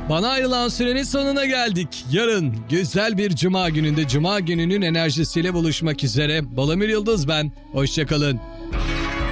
Bana ayrılan sürenin sonuna geldik. Yarın güzel bir cuma gününde cuma gününün enerjisiyle buluşmak üzere. Balamir Yıldız ben. Hoşçakalın.